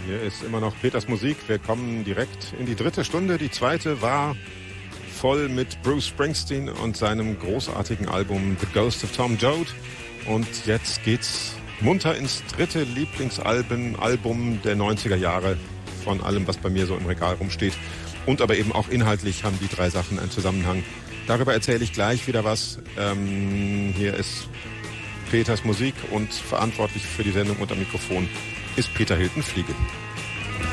Hier ist immer noch Peters Musik. Wir kommen direkt in die dritte Stunde. Die zweite war voll mit Bruce Springsteen und seinem großartigen Album The Ghost of Tom Joad. Und jetzt geht's munter ins dritte Lieblingsalbum der 90er Jahre von allem, was bei mir so im Regal rumsteht. Und aber eben auch inhaltlich haben die drei Sachen einen Zusammenhang. Darüber erzähle ich gleich wieder was. Hier ist Peters Musik und verantwortlich für die Sendung und am Mikrofon ist Peter Hilton-Fliege.